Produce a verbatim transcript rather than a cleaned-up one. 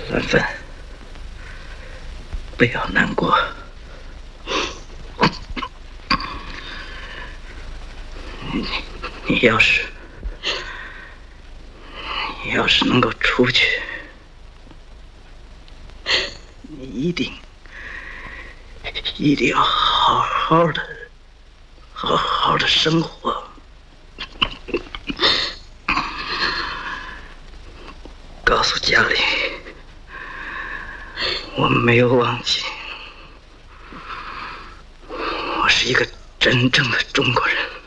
兰芬，不要难过。你你要是你要是能够出去，你一定一定要好好的好好的生活。告诉家里，我没有忘记，我是一个真正的中国人。